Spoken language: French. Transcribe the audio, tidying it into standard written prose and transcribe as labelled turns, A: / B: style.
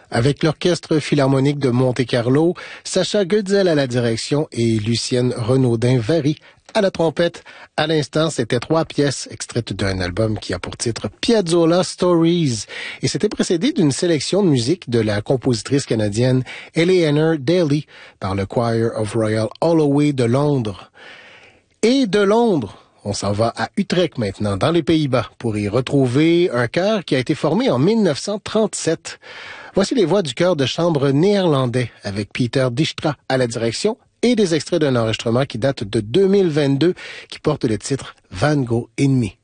A: Avec l'Orchestre philharmonique de Monte-Carlo, Sacha Goetzel à la direction et Lucienne Renaudin-Vary à la trompette. À l'instant, c'était 3 pièces extraites d'un album qui a pour titre Piazzolla Stories. Et c'était précédé d'une sélection de musique de la compositrice canadienne Eleanor Daly par le Choir of Royal Holloway de Londres. Et de Londres, on s'en va à Utrecht maintenant, dans les Pays-Bas, pour y retrouver un chœur qui a été formé en 1937. Voici les voix du chœur de chambre néerlandais avec Peter Dijkstra à la direction et des extraits d'un enregistrement qui date de 2022 qui porte le titre Van Gogh in Me.